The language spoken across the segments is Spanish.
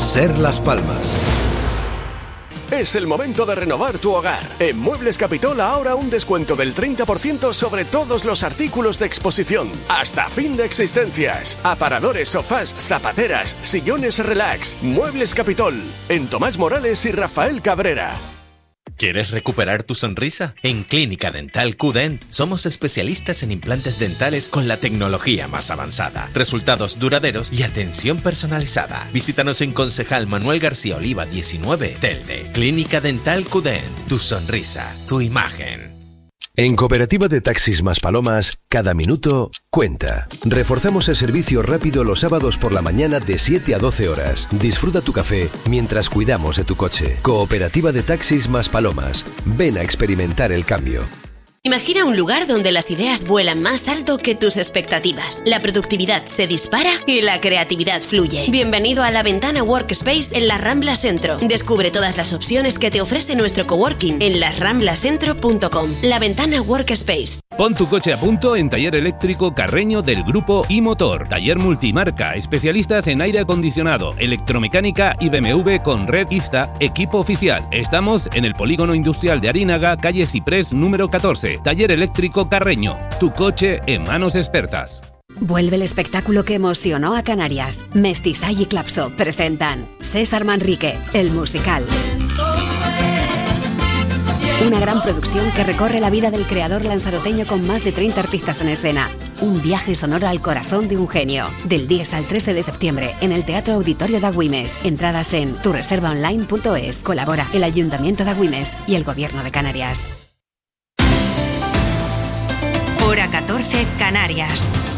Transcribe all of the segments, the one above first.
Ser Las Palmas. Es el momento de renovar tu hogar. En Muebles Capitol ahora un descuento del 30% sobre todos los artículos de exposición. Hasta fin de existencias. Aparadores, sofás, zapateras, sillones relax. Muebles Capitol. En Tomás Morales y Rafael Cabrera. ¿Quieres recuperar tu sonrisa? En Clínica Dental QDent somos especialistas en implantes dentales con la tecnología más avanzada, resultados duraderos y atención personalizada. Visítanos en Concejal Manuel García Oliva 19, Telde. Clínica Dental QDent. Tu sonrisa, tu imagen. En Cooperativa de Taxis Maspalomas, cada minuto cuenta. Reforzamos el servicio rápido los sábados por la mañana de 7 a 12 horas. Disfruta tu café mientras cuidamos de tu coche. Cooperativa de Taxis Maspalomas. Ven a experimentar el cambio. Imagina un lugar donde las ideas vuelan más alto que tus expectativas, la productividad se dispara y la creatividad fluye. Bienvenido a La Ventana Workspace en la Rambla Centro. Descubre todas las opciones que te ofrece nuestro coworking en lasramblascentro.com. La Ventana Workspace. Pon tu coche a punto en Taller Eléctrico Carreño del Grupo iMotor. Taller multimarca, especialistas en aire acondicionado, electromecánica y BMW con red Ista, equipo oficial. Estamos en el Polígono Industrial de Arínaga, calle Ciprés número 14. Taller Eléctrico Carreño, tu coche en manos expertas. Vuelve el espectáculo que emocionó a Canarias. Mestizay y Clapso presentan César Manrique, el musical. Una gran producción que recorre la vida del creador lanzaroteño con más de 30 artistas en escena. Un viaje sonoro al corazón de un genio. Del 10 al 13 de septiembre en el Teatro Auditorio de Agüimes. Entradas en tureservaonline.es. Colabora el Ayuntamiento de Agüimes y el Gobierno de Canarias. Hora 14, Canarias.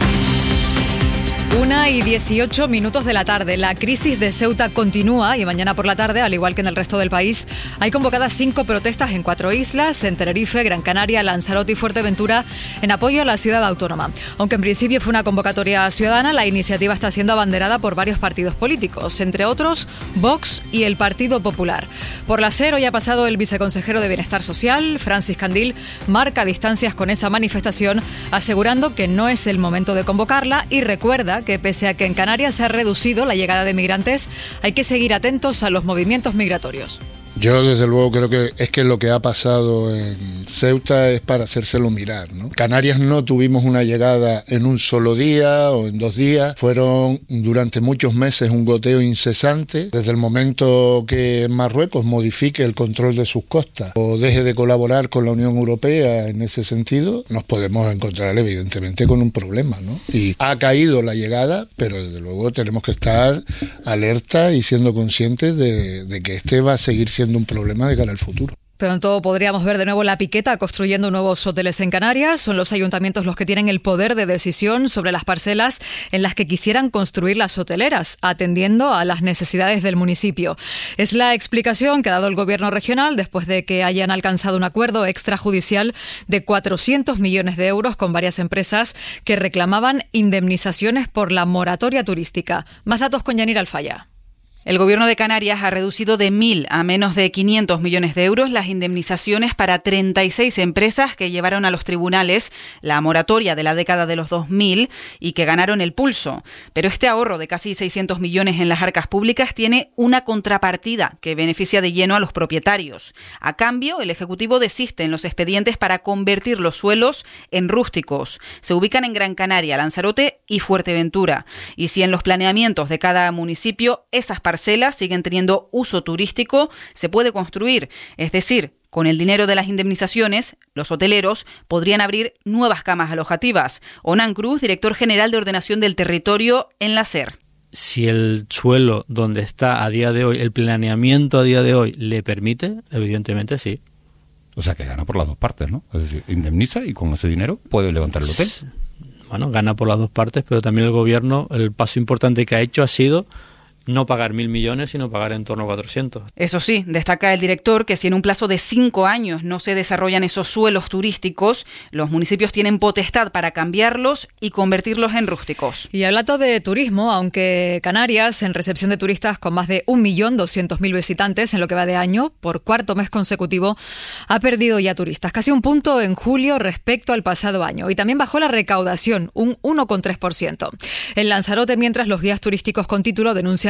1:18 de la tarde. La crisis de Ceuta continúa y mañana por la tarde, al igual que en el resto del país, hay convocadas 5 protestas en 4 islas, en Tenerife, Gran Canaria, Lanzarote y Fuerteventura, en apoyo a la ciudad autónoma. Aunque en principio fue una convocatoria ciudadana, la iniciativa está siendo abanderada por varios partidos políticos, entre otros Vox y el Partido Popular. Por la SER hoy ha pasado el viceconsejero de Bienestar Social, Francis Candil, marca distancias con esa manifestación, asegurando que no es el momento de convocarla y recuerda que pese a que en Canarias se ha reducido la llegada de migrantes, hay que seguir atentos a los movimientos migratorios. Yo desde luego creo que lo que ha pasado en Ceuta es para hacérselo mirar, ¿no? Canarias no tuvimos una llegada en un solo día o en 2 días, fueron durante muchos meses un goteo incesante. Desde el momento que Marruecos modifique el control de sus costas o deje de colaborar con la Unión Europea en ese sentido, nos podemos encontrar evidentemente con un problema, ¿no? Y ha caído la llegada, pero desde luego tenemos que estar alerta y siendo conscientes de que este va a seguir siendo un problema de cara al futuro. Pronto podríamos ver de nuevo la piqueta construyendo nuevos hoteles en Canarias. Son los ayuntamientos los que tienen el poder de decisión sobre las parcelas en las que quisieran construir las hoteleras, atendiendo a las necesidades del municipio. Es la explicación que ha dado el Gobierno regional después de que hayan alcanzado un acuerdo extrajudicial de 400 millones de euros con varias empresas que reclamaban indemnizaciones por la moratoria turística. Más datos con Yanira Alfaya. El Gobierno de Canarias ha reducido de 1.000 a menos de 500 millones de euros las indemnizaciones para 36 empresas que llevaron a los tribunales la moratoria de la década de los 2000 y que ganaron el pulso. Pero este ahorro de casi 600 millones en las arcas públicas tiene una contrapartida que beneficia de lleno a los propietarios. A cambio, el Ejecutivo desiste en los expedientes para convertir los suelos en rústicos. Se ubican en Gran Canaria, Lanzarote y Fuerteventura. Y si en los planeamientos de cada municipio esas parcelas siguen teniendo uso turístico, se puede construir. Es decir, con el dinero de las indemnizaciones, los hoteleros podrían abrir nuevas camas alojativas. Onan Cruz, director general de Ordenación del Territorio en la SER. Si el suelo donde está a día de hoy, el planeamiento a día de hoy, le permite, evidentemente sí. O sea que gana por las dos partes, ¿no? Es decir, indemniza y con ese dinero puede levantar el hotel. Bueno, gana por las dos partes, pero también el Gobierno, el paso importante que ha hecho ha sido no pagar 1.000 millones, sino pagar en torno a 400. Eso sí, destaca el director que si en un plazo de 5 años no se desarrollan esos suelos turísticos, los municipios tienen potestad para cambiarlos y convertirlos en rústicos. Y hablando de turismo, aunque Canarias, en recepción de turistas con más de 1.200.000 visitantes en lo que va de año, por cuarto mes consecutivo, ha perdido ya turistas, casi un punto en julio respecto al pasado año. Y también bajó la recaudación, un 1,3%. En Lanzarote, mientras los guías turísticos con título denuncian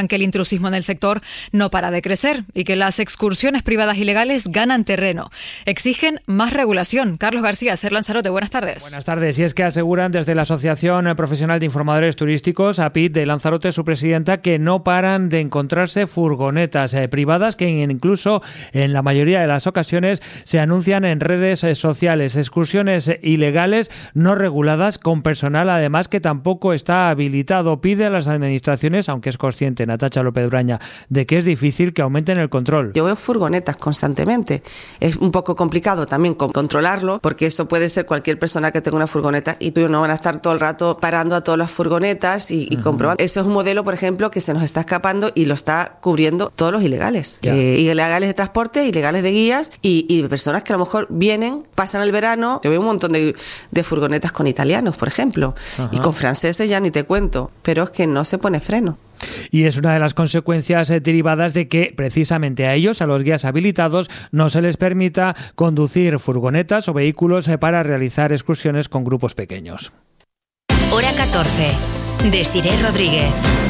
aseguran que el intrusismo en el sector no para de crecer y que las excursiones privadas ilegales ganan terreno. Exigen más regulación. Carlos García, Ser Lanzarote, buenas tardes. Buenas tardes. Y es que aseguran desde la Asociación Profesional de Informadores Turísticos, APIT, de Lanzarote, su presidenta, que no paran de encontrarse furgonetas privadas que incluso en la mayoría de las ocasiones se anuncian en redes sociales. Excursiones ilegales no reguladas con personal, además, que tampoco está habilitado. Pide a las administraciones, aunque es consciente Natacha López Braña, de que es difícil que aumenten el control. Yo veo furgonetas constantemente. Es un poco complicado también controlarlo, porque eso puede ser cualquier persona que tenga una furgoneta y tú no van a estar todo el rato parando a todas las furgonetas y comprobando. Eso es un modelo, por ejemplo, que se nos está escapando y lo está cubriendo todos los ilegales. Ilegales de transporte, ilegales de guías y personas que a lo mejor vienen, pasan el verano. Yo veo un montón de furgonetas con italianos, por ejemplo, y con franceses ya ni te cuento, pero es que no se pone freno. Y es una de las consecuencias derivadas de que precisamente a ellos, a los guías habilitados, no se les permita conducir furgonetas o vehículos para realizar excursiones con grupos pequeños. Hora 14. Desiré Rodríguez.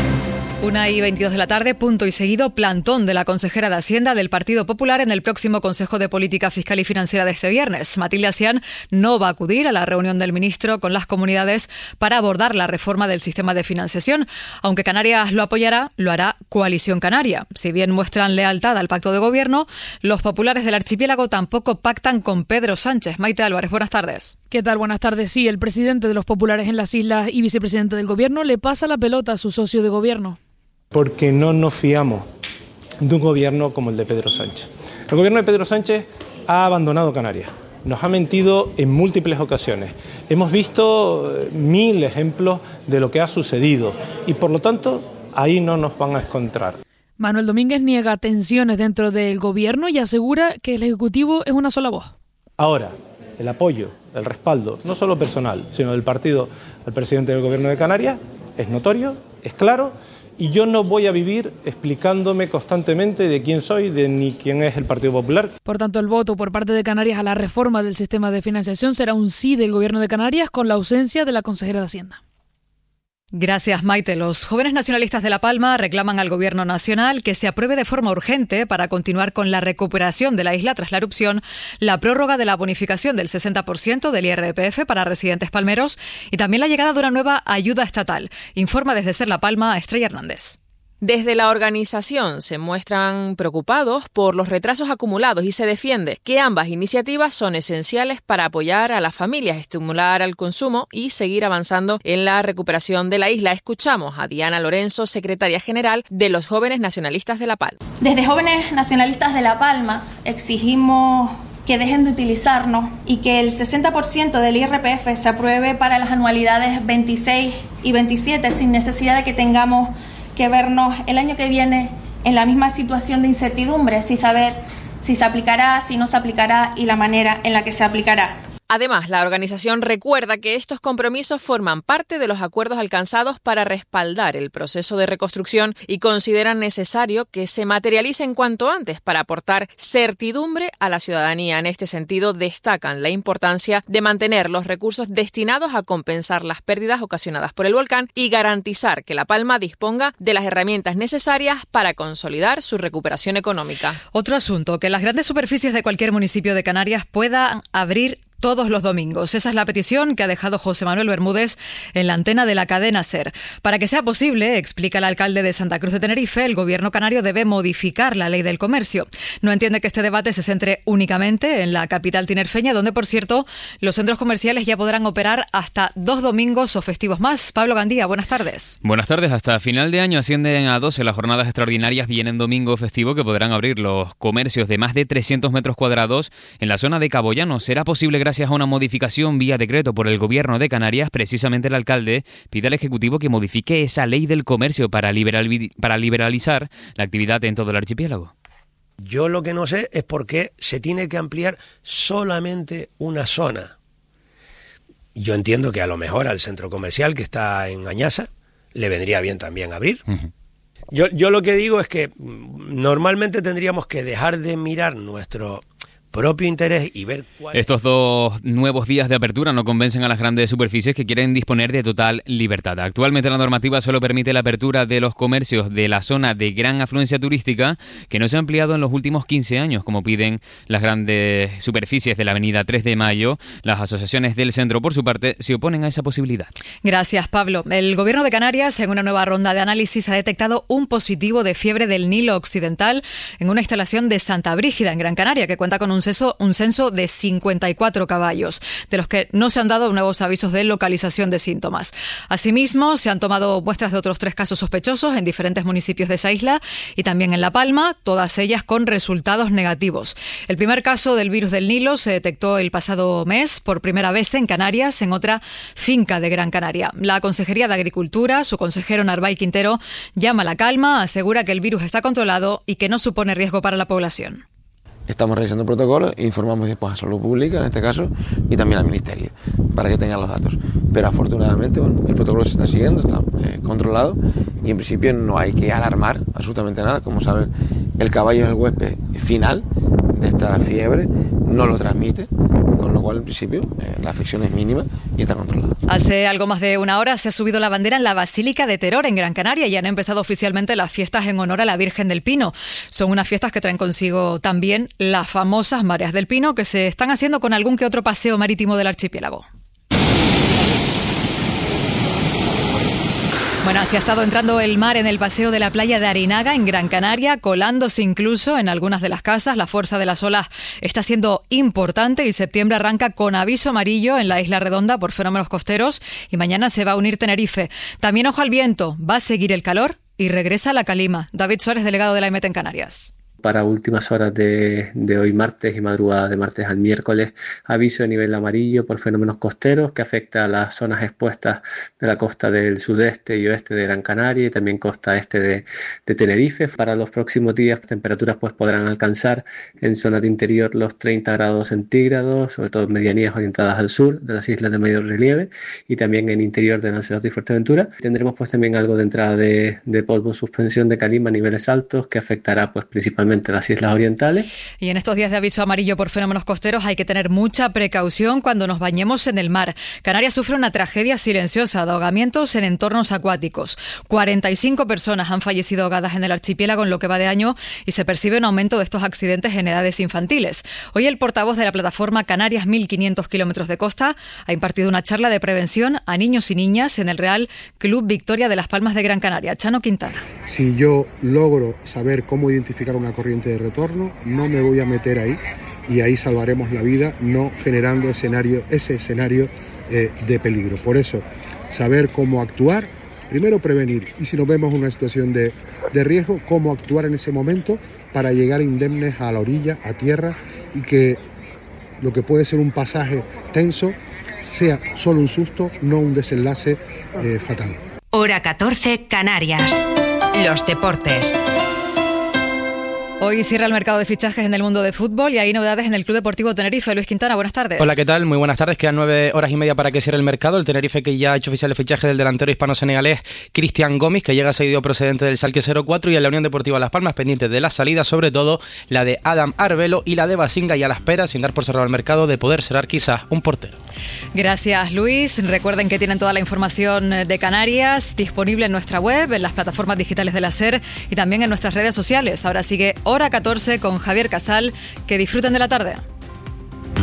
1:22 de la tarde, punto y seguido, plantón de la consejera de Hacienda del Partido Popular en el próximo Consejo de Política Fiscal y Financiera de este viernes. Matilde Asián no va a acudir a la reunión del ministro con las comunidades para abordar la reforma del sistema de financiación. Aunque Canarias lo apoyará, lo hará Coalición Canaria. Si bien muestran lealtad al pacto de gobierno, los populares del archipiélago tampoco pactan con Pedro Sánchez. Maite Álvarez, buenas tardes. ¿Qué tal? Buenas tardes. Sí, el presidente de los populares en las islas y vicepresidente del gobierno le pasa la pelota a su socio de gobierno. Porque no nos fiamos de un gobierno como el de Pedro Sánchez. El gobierno de Pedro Sánchez ha abandonado Canarias, nos ha mentido en múltiples ocasiones. Hemos visto 1000 ejemplos de lo que ha sucedido y por lo tanto ahí no nos van a encontrar. Manuel Domínguez niega tensiones dentro del gobierno y asegura que el Ejecutivo es una sola voz. Ahora, el apoyo, el respaldo, no solo personal, sino del partido al presidente del gobierno de Canarias, es notorio, es claro. Y yo no voy a vivir explicándome constantemente de quién soy, ni quién es el Partido Popular. Por tanto, el voto por parte de Canarias a la reforma del sistema de financiación será un sí del Gobierno de Canarias con la ausencia de la consejera de Hacienda. Gracias, Maite. Los jóvenes nacionalistas de La Palma reclaman al Gobierno nacional que se apruebe de forma urgente para continuar con la recuperación de la isla tras la erupción, la prórroga de la bonificación del 60% del IRPF para residentes palmeros y también la llegada de una nueva ayuda estatal. Informa desde Ser La Palma, Estrella Hernández. Desde la organización se muestran preocupados por los retrasos acumulados y se defiende que ambas iniciativas son esenciales para apoyar a las familias, estimular al consumo y seguir avanzando en la recuperación de la isla. Escuchamos a Diana Lorenzo, secretaria general de los Jóvenes Nacionalistas de La Palma. Desde Jóvenes Nacionalistas de La Palma exigimos que dejen de utilizarnos y que el 60% del IRPF se apruebe para las anualidades 26 y 27 sin necesidad de que tengamos que vernos el año que viene en la misma situación de incertidumbre, sin saber si se aplicará, si no se aplicará y la manera en la que se aplicará. Además, la organización recuerda que estos compromisos forman parte de los acuerdos alcanzados para respaldar el proceso de reconstrucción y consideran necesario que se materialicen cuanto antes para aportar certidumbre a la ciudadanía. En este sentido, destacan la importancia de mantener los recursos destinados a compensar las pérdidas ocasionadas por el volcán y garantizar que La Palma disponga de las herramientas necesarias para consolidar su recuperación económica. Otro asunto, que las grandes superficies de cualquier municipio de Canarias puedan abrir todos los domingos. Esa es la petición que ha dejado José Manuel Bermúdez en la antena de la cadena SER. Para que sea posible, explica el alcalde de Santa Cruz de Tenerife, el gobierno canario debe modificar la ley del comercio. No entiende que este debate se centre únicamente en la capital tinerfeña, donde, por cierto, los centros comerciales ya podrán operar hasta 2 domingos o festivos más. Pablo Gandía, buenas tardes. Buenas tardes. Hasta final de año ascienden a 12 las jornadas extraordinarias vienen domingo festivo que podrán abrir los comercios de más de 300 metros cuadrados en la zona de Caboyano. Será posible gracias a una modificación vía decreto por el Gobierno de Canarias. Precisamente el alcalde pide al Ejecutivo que modifique esa ley del comercio para liberalizar la actividad en todo el archipiélago. Yo lo que no sé es por qué se tiene que ampliar solamente una zona. Yo entiendo que a lo mejor al centro comercial que está en Añasa le vendría bien también abrir. Uh-huh. Yo lo que digo es que normalmente tendríamos que dejar de mirar nuestro propio interés y ver cuál... Estos 2 nuevos días de apertura no convencen a las grandes superficies que quieren disponer de total libertad. Actualmente la normativa solo permite la apertura de los comercios de la zona de gran afluencia turística, que no se ha ampliado en los últimos 15 años, como piden las grandes superficies de la avenida 3 de Mayo. Las asociaciones del centro, por su parte, se oponen a esa posibilidad. Gracias, Pablo. El Gobierno de Canarias, en una nueva ronda de análisis, ha detectado un positivo de fiebre del Nilo Occidental en una instalación de Santa Brígida, en Gran Canaria, que cuenta con un censo de 54 caballos, de los que no se han dado nuevos avisos de localización de síntomas. Asimismo, se han tomado muestras de otros 3 casos sospechosos en diferentes municipios de esa isla y también en La Palma, todas ellas con resultados negativos. El primer caso del virus del Nilo se detectó el pasado mes por primera vez en Canarias, en otra finca de Gran Canaria. La Consejería de Agricultura, su consejero Narváez Quintero, llama a la calma, asegura que el virus está controlado y que no supone riesgo para la población. Estamos realizando protocolos e informamos después a Salud Pública, en este caso, y también al Ministerio, para que tengan los datos. Pero afortunadamente, el protocolo se está siguiendo, está controlado, y en principio no hay que alarmar absolutamente nada. Como saben, el caballo es el huésped final de esta fiebre, no lo transmite, con lo cual en principio la afección es mínima y está controlada. Hace algo más de una hora se ha subido la bandera en la Basílica de Teror, en Gran Canaria, y han empezado oficialmente las fiestas en honor a la Virgen del Pino. Son unas fiestas que traen consigo también las famosas mareas del Pino, que se están haciendo con algún que otro paseo marítimo del archipiélago. Bueno, así ha estado entrando el mar en el paseo de la playa de Arinaga, en Gran Canaria, colándose incluso en algunas de las casas. La fuerza de las olas está siendo importante y septiembre arranca con aviso amarillo en la Isla Redonda por fenómenos costeros y mañana se va a unir Tenerife. También ojo al viento, va a seguir el calor y regresa la calima. David Suárez, delegado de la EMET en Canarias. Para últimas horas de hoy martes y madrugada de martes al miércoles, aviso de nivel amarillo por fenómenos costeros que afecta a las zonas expuestas de la costa del sudeste y oeste de Gran Canaria y también costa este de Tenerife. Para los próximos días, temperaturas podrán alcanzar en zonas de interior los 30 grados centígrados, sobre todo en medianías orientadas al sur de las islas de mayor relieve y también en interior de Lanzarote y Fuerteventura. Tendremos también algo de entrada de polvo en suspensión de calima a niveles altos que afectará principalmente las islas orientales. Y en estos días de aviso amarillo por fenómenos costeros hay que tener mucha precaución cuando nos bañemos en el mar. Canarias sufre una tragedia silenciosa de ahogamientos en entornos acuáticos. 45 personas han fallecido ahogadas en el archipiélago en lo que va de año y se percibe un aumento de estos accidentes en edades infantiles. Hoy el portavoz de la plataforma Canarias 1500 kilómetros de costa ha impartido una charla de prevención a niños y niñas en el Real Club Victoria de Las Palmas de Gran Canaria. Chano Quintana. Si yo logro saber cómo identificar una corriente de retorno, no me voy a meter ahí y ahí salvaremos la vida, no generando ese escenario de peligro. Por eso, saber cómo actuar, primero prevenir, y si nos vemos en una situación de riesgo, cómo actuar en ese momento para llegar indemnes a la orilla, a tierra, y que lo que puede ser un pasaje tenso sea solo un susto, no un desenlace fatal. Hora 14, Canarias. Los deportes. Hoy cierra el mercado de fichajes en el mundo de fútbol y hay novedades en el Club Deportivo Tenerife. Luis Quintana, buenas tardes. Hola, ¿qué tal? Muy buenas tardes. Quedan 9 horas y media para que cierre el mercado. El Tenerife, que ya ha hecho oficial el fichaje del delantero hispano-senegalés Cristian Gómez, que llega cedido procedente del Schalke 04, y en la Unión Deportiva Las Palmas pendiente de las salidas, sobre todo la de Adam Arbelo y la de Basinga, y a la espera, sin dar por cerrado el mercado, de poder cerrar quizás un portero. Gracias, Luis. Recuerden que tienen toda la información de Canarias disponible en nuestra web, en las plataformas digitales de la SER y también en nuestras redes sociales. Ahora sigue Hora 14 con Javier Casal. Que disfruten de la tarde.